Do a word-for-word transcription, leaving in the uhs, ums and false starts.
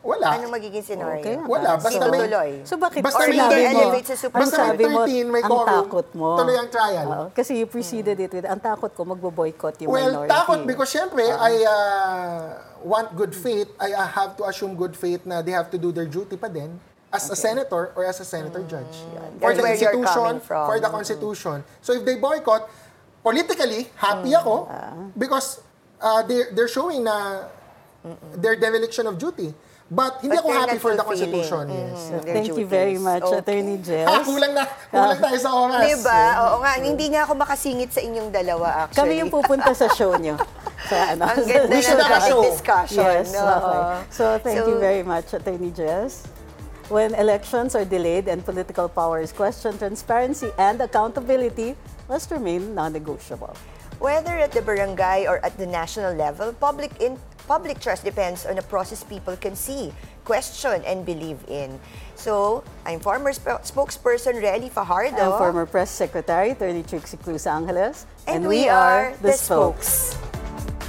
Wala. Anong magiging scenario? Okay. Wala. Basta Sino may- tuloy? So bakit Basta Or may you thirteen, elevate sa Supreme basta Ang may sabi mo, thirteen, may ang quorum, takot mo. tuloy ang trial. Oo, kasi you preceded it with, ang takot ko, magbo-boycott yung Well, minority. takot because syempre, I uh, want good faith. I uh, have to assume good faith na they have to do their duty pa din as a senator or as a senator judge. For That's the where you're institution, coming from. for the constitution. So if they boycott, politically, happy ako because uh, they're, they're showing na their dereliction of duty. But hindi But ako they're happy not for the fulfilling. Constitution. Yes. Mm, their Thank you very duties. much, Okay. Attorney Ah, Jess. kulang na, kulang tayo sa oras. Diba? Oo nga, hindi nga ako makasingit sa inyong dalawa Kami actually. yung pupunta sa show nyo. Sa, ano, Ang ganda We should ng have a topic show. discussion. Yes, no? okay. So, thank So- you very much, Attorney Jess. When elections are delayed and political power is questioned, transparency and accountability must remain non-negotiable. Whether at the barangay or at the national level, public in public trust depends on a process people can see, question, and believe in. So, I'm former sp- spokesperson Relly Fajardo. I'm former Press Secretary, Attorney Trixie Cruz Angeles. And we are the spokes.